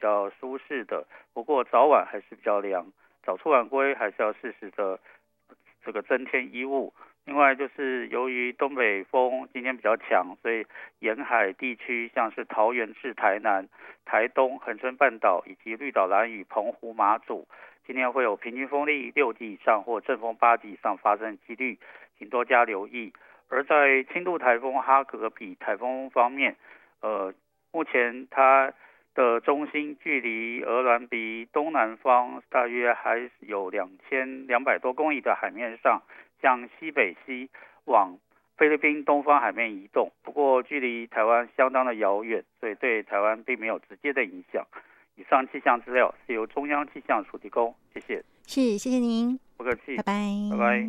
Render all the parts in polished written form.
较舒适的，不过早晚还是比较凉，早出晚归还是要适时的这个增添衣物。另外就是由于东北风今天比较强，所以沿海地区像是桃园至台南、台东、恒春半岛以及绿岛、兰屿、澎湖、马祖，今天会有平均风力6级以上或阵风8级以上发生几率，请多加留意。而在轻度台风哈格比台风方面，目前它的中心距离鹅銮鼻东南方大约还有2200多公里的海面上，向西北西往菲律宾东方海面移动，不过距离台湾相当的遥远，所以对台湾并没有直接的影响。以上气象资料是由中央气象署提供，谢谢。 谢谢您， 不客气， 拜拜， 拜拜。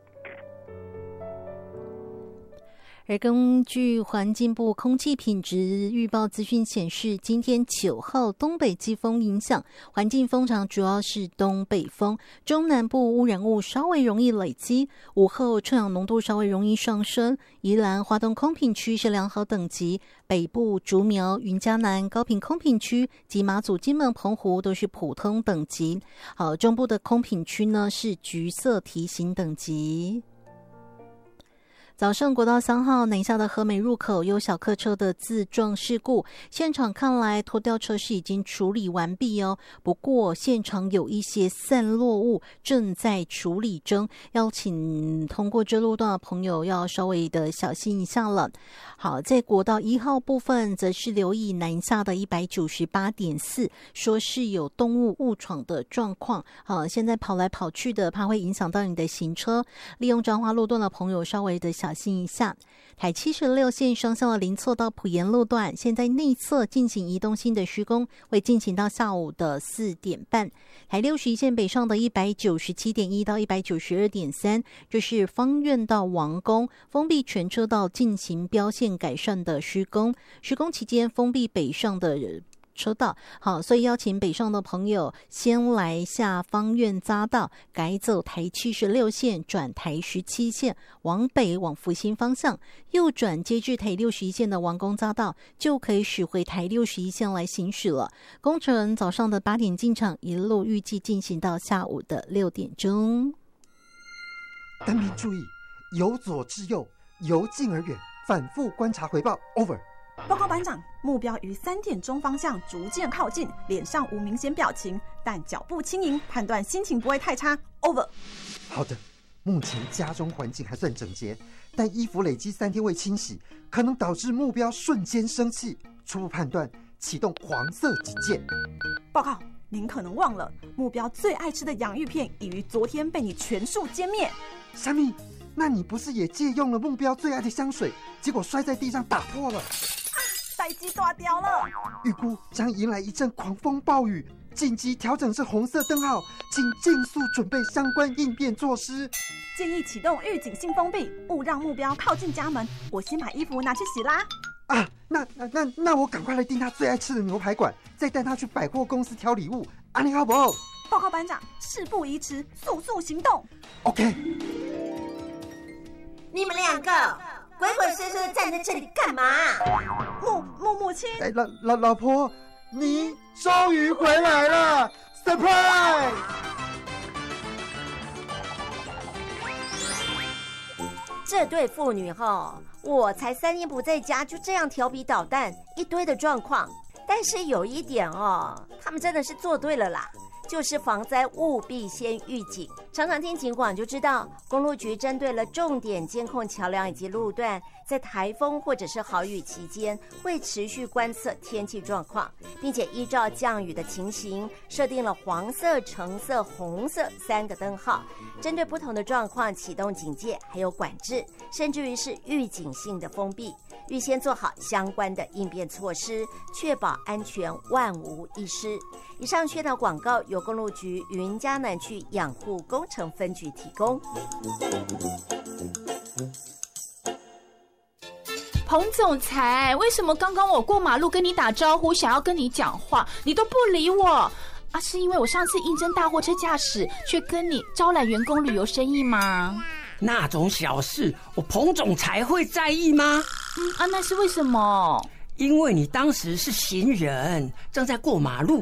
而根据环境部空气品质预报资讯显示，今天9号东北季风影响，环境风场主要是东北风，中南部污染物稍微容易累积，午后臭氧浓度稍微容易上升。宜兰花东空品区是良好等级，北部竹苗、云嘉南、高屏空品区及马祖、金门、澎湖都是普通等级。好，中部的空品区呢是橘色提醒等级。早上国道3号南下的和美入口有小客车的自撞事故，现场看来拖吊车是已经处理完毕哦，不过现场有一些散落物正在处理中，要请通过这路段的朋友要稍微的小心一下了。好，在国道1号部分则是留意南下的 198.4， 说是有动物误闯的状况。好，现在跑来跑去的，怕会影响到你的行车，利用彰化路段的朋友稍微的小心一下。台76线双向的林错到埔盐路段，现在内侧进行移动性的施工，会进行到下午的4点半。台61线北上的 197.1 到 192.3， 就是芳苑到王宫封闭全车道进行标线改善的施工，施工期间封闭北上的车道。好，所以邀请北上的朋友先来下芳苑匝道，改走台76线转台17线往北往福兴方向，右转接至台61线的王宫匝道，就可以驶回台61线来行驶了。工程早上的8点进场，一路预计进行到下午的6点钟。 单兵注意，由左至右，由近而远，反复观察回报。Over。 报告班长，目标于3点钟方向逐渐靠近，脸上无明显表情，但脚步轻盈，判断心情不会太差。Over。 好的，目前家中环境还算整洁，但衣服累积3天未清洗，可能导致目标瞬间生气。初步判断，启动黄色警戒。 报告，您可能忘了，目标最爱吃的洋芋片已于昨天被你全数歼灭。 虾米？那你不是也借用了目标最爱的香水，结果摔在地上打破了？ 代机大掉了， 预估将迎来一阵狂风暴雨，紧急调整至红色灯号，请尽速准备相关应变措施。 建议启动预警性封闭，勿让目标靠近家门。我先把衣服拿去洗啦。 啊，那我赶快来订他最爱吃的牛排馆，再带他去百货公司挑礼物。安妮好不好？ 报告班长，事不宜迟，速速行动。 OK。 你们2个鬼鬼祟祟的站在这里干嘛？ 母亲， 老婆，你终于回来了 ，surprise！ 这对父女我才3天不在家，就这样调皮捣蛋，一堆的状况。但是有一点他们真的是做对了啦。就是防灾务必先预警，常常听警广就知道，公路局针对了重点监控桥梁以及路段，在台风或者是豪雨期间，会持续观测天气状况，并且依照降雨的情形，设定了黄色、橙色、红色3个灯号，针对不同的状况启动警戒，还有管制，甚至于是预警性的封闭，预先做好相关的应变措施，确保安全万无一失。以上宣导广告由公路局云嘉南区养护工程分局提供。 彭总裁，为什么刚刚我过马路跟你打招呼，想要跟你讲话，你都不理我啊？是因为我上次应征大货车驾驶，却跟你招揽员工旅游生意吗？ 那种小事，我彭总裁会在意吗？ 那是为什么？ 因为你当时是行人，正在过马路。